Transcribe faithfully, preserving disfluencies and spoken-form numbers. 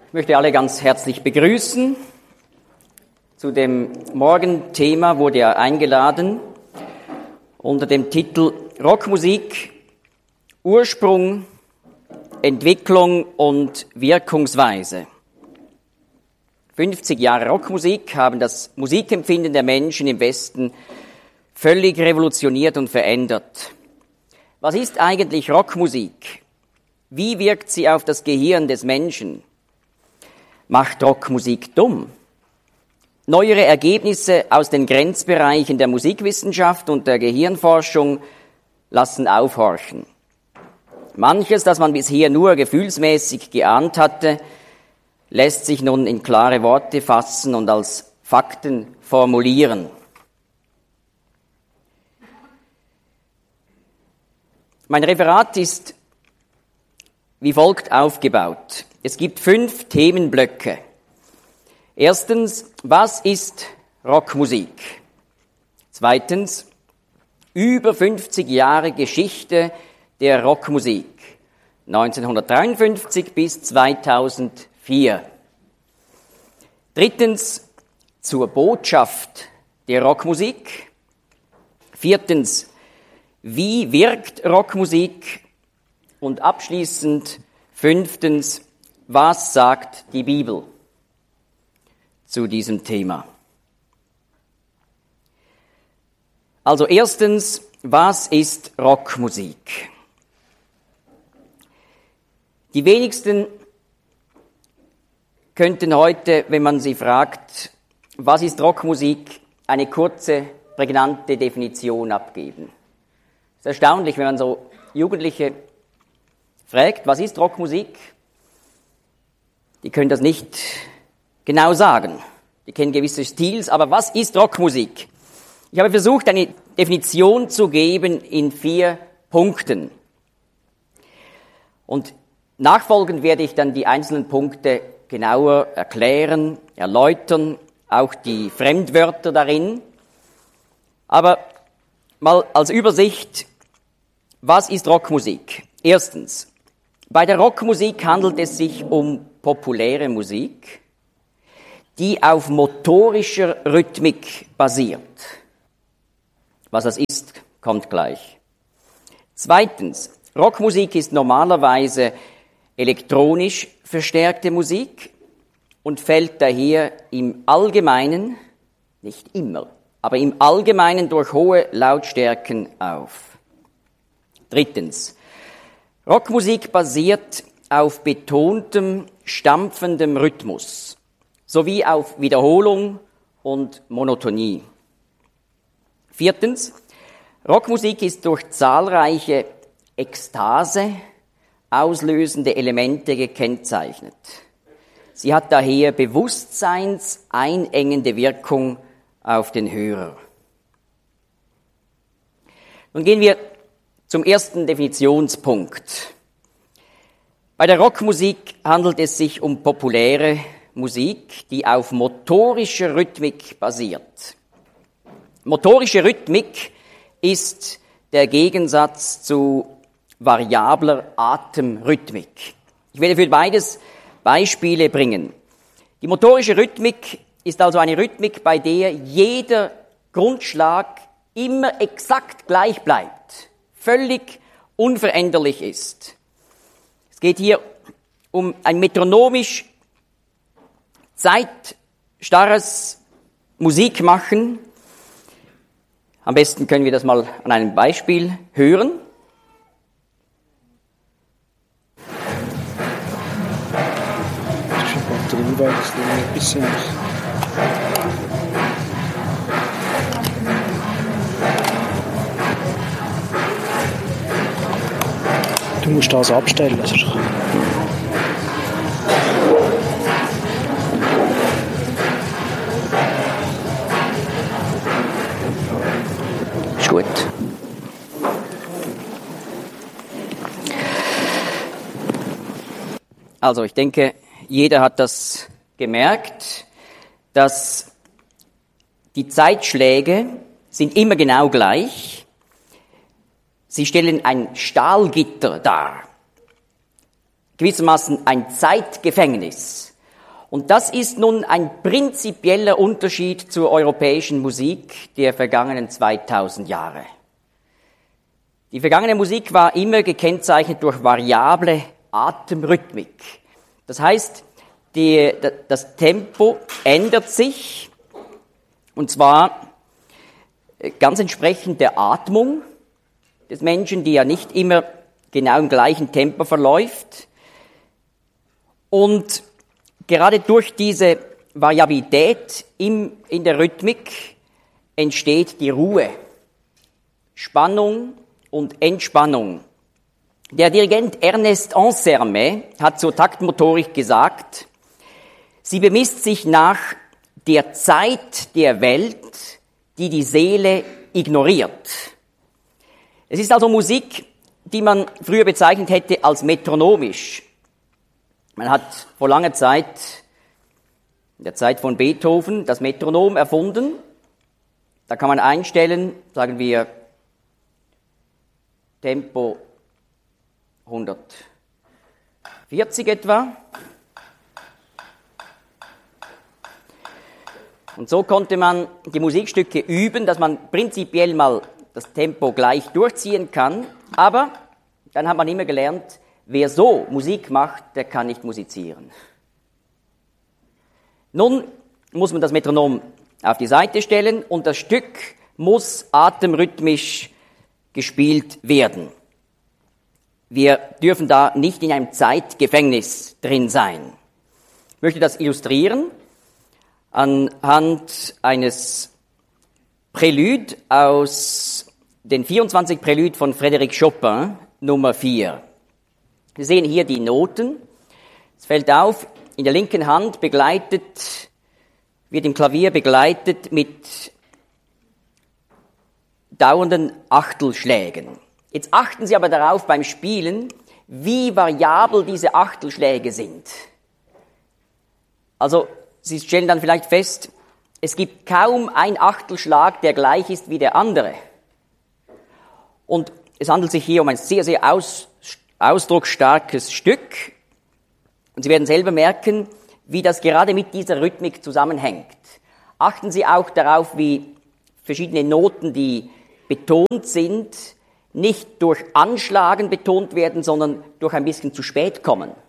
Ich möchte alle ganz herzlich begrüßen. Zu dem Morgenthema wurde er eingeladen unter dem Titel Rockmusik, Ursprung, Entwicklung und Wirkungsweise. fünfzig Jahre Rockmusik haben das Musikempfinden der Menschen im Westen völlig revolutioniert und verändert. Was ist eigentlich Rockmusik? Wie wirkt sie auf das Gehirn des Menschen? Macht Rockmusik dumm? Neuere Ergebnisse aus den Grenzbereichen der Musikwissenschaft und der Gehirnforschung lassen aufhorchen. Manches, das man bisher nur gefühlsmäßig geahnt hatte, lässt sich nun in klare Worte fassen und als Fakten formulieren. Mein Referat ist wie folgt aufgebaut. Es gibt fünf Themenblöcke. Erstens, was ist Rockmusik? Zweitens, über fünfzig Jahre Geschichte der Rockmusik, neunzehnhundertdreiundfünfzig bis zweitausendvier. Drittens, zur Botschaft der Rockmusik. Viertens, wie wirkt Rockmusik? Und abschließend, fünftens, was sagt die Bibel zu diesem Thema? Also erstens, was ist Rockmusik? Die wenigsten könnten heute, wenn man sie fragt, was ist Rockmusik, eine kurze, prägnante Definition abgeben. Es ist erstaunlich, wenn man so Jugendliche fragt, was ist Rockmusik? Die können das nicht genau sagen. Die kennen gewisse Stils, aber was ist Rockmusik? Ich habe versucht, eine Definition zu geben in vier Punkten. Und nachfolgend werde ich dann die einzelnen Punkte genauer erklären, erläutern, auch die Fremdwörter darin. Aber mal als Übersicht, was ist Rockmusik? Erstens, bei der Rockmusik handelt es sich um populäre Musik, die auf motorischer Rhythmik basiert. Was das ist, kommt gleich. Zweitens, Rockmusik ist normalerweise elektronisch verstärkte Musik und fällt daher im Allgemeinen, nicht immer, aber im Allgemeinen durch hohe Lautstärken auf. Drittens, Rockmusik basiert auf betontem, stampfendem Rhythmus sowie auf Wiederholung und Monotonie. Viertens, Rockmusik ist durch zahlreiche Ekstase auslösende Elemente gekennzeichnet. Sie hat daher bewusstseinseinengende Wirkung auf den Hörer. Nun gehen wir zum ersten Definitionspunkt. Bei der Rockmusik handelt es sich um populäre Musik, die auf motorischer Rhythmik basiert. Motorische Rhythmik ist der Gegensatz zu variabler Atemrhythmik. Ich werde für beides Beispiele bringen. Die motorische Rhythmik ist also eine Rhythmik, bei der jeder Grundschlag immer exakt gleich bleibt, völlig unveränderlich ist. Es geht hier um ein metronomisch zeitstarres Musikmachen. Am besten können wir das mal an einem Beispiel hören. Du musst das abstellen. Also. Ist gut. Also ich denke, jeder hat das gemerkt, dass die Zeitschläge sind immer genau gleich. Sie stellen ein Stahlgitter dar, gewissermaßen ein Zeitgefängnis. Und das ist nun ein prinzipieller Unterschied zur europäischen Musik der vergangenen zweitausend Jahre. Die vergangene Musik war immer gekennzeichnet durch variable Atemrhythmik. Das heißt, die, das Tempo ändert sich, und zwar ganz entsprechend der Atmung des Menschen, die ja nicht immer genau im gleichen Tempo verläuft. Und gerade durch diese Variabilität im, in der Rhythmik entsteht die Ruhe, Spannung und Entspannung. Der Dirigent Ernest Ansermet hat zur Taktmotorik gesagt, sie bemisst sich nach der Zeit der Welt, die die Seele ignoriert. Es ist also Musik, die man früher bezeichnet hätte als metronomisch. Man hat vor langer Zeit, in der Zeit von Beethoven, das Metronom erfunden. Da kann man einstellen, sagen wir, Tempo hundertvierzig etwa. Und so konnte man die Musikstücke üben, dass man prinzipiell mal das Tempo gleich durchziehen kann. Aber dann hat man immer gelernt, wer so Musik macht, der kann nicht musizieren. Nun muss man das Metronom auf die Seite stellen und das Stück muss atemrhythmisch gespielt werden. Wir dürfen da nicht in einem Zeitgefängnis drin sein. Ich möchte das illustrieren anhand eines Prälude aus den vierundzwanzig Prälude von Frédéric Chopin, Nummer vier. Wir sehen hier die Noten. Es fällt auf, in der linken Hand begleitet, wird im Klavier begleitet mit dauernden Achtelschlägen. Jetzt achten Sie aber darauf beim Spielen, wie variabel diese Achtelschläge sind. Also, Sie stellen dann vielleicht fest, es gibt kaum einen Achtelschlag, der gleich ist wie der andere. Und es handelt sich hier um ein sehr, sehr aus, ausdrucksstarkes Stück. Und Sie werden selber merken, wie das gerade mit dieser Rhythmik zusammenhängt. Achten Sie auch darauf, wie verschiedene Noten, die betont sind, nicht durch Anschlagen betont werden, sondern durch ein bisschen zu spät kommen.